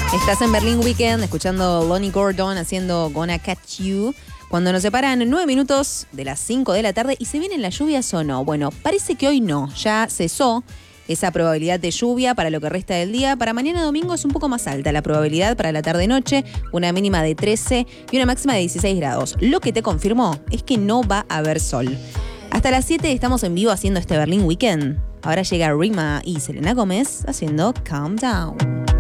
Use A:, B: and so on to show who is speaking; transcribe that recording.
A: Estás en Berlin Weekend escuchando Lonnie Gordon haciendo Gonna Catch You. Cuando nos separan 9 minutos de las 5 de la tarde y se vienen las lluvias o no. Bueno, parece que hoy no, ya cesó esa probabilidad de lluvia para lo que resta del día. Para mañana domingo es un poco más alta la probabilidad para la tarde-noche, una mínima de 13 y una máxima de 16 grados. Lo que te confirmó es que no va a haber sol. Hasta las 7 estamos en vivo haciendo este Berlin Weekend. Ahora llega Rima y Selena Gómez haciendo Calm Down.